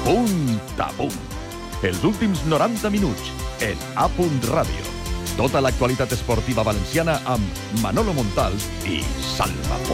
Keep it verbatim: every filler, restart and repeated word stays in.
Punt a punt. Els últims noranta minuts en A Punt Ràdio. Tota l'actualitat esportiva valenciana amb Manolo Montal i Salva Pol.